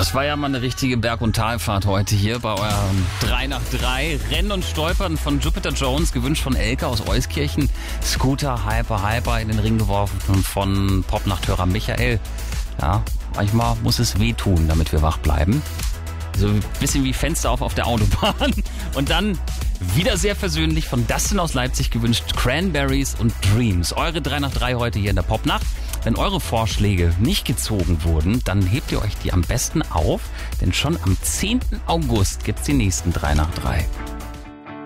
Das war ja mal eine richtige Berg- und Talfahrt heute hier bei eurem 3 nach 3. Rennen und Stolpern von Jupiter Jones, gewünscht von Elke aus Euskirchen. Scooter, Hyper in den Ring geworfen und von Popnachthörer Michael. Ja, manchmal muss es wehtun, damit wir wach bleiben. So ein bisschen wie Fenster auf der Autobahn. Und dann wieder sehr versöhnlich von Dustin aus Leipzig gewünscht, Cranberries und Dreams. Eure 3 nach 3 heute hier in der Popnacht. Wenn eure Vorschläge nicht gezogen wurden, dann hebt ihr euch die am besten auf, denn schon am 10. August gibt's die nächsten 3 nach 3.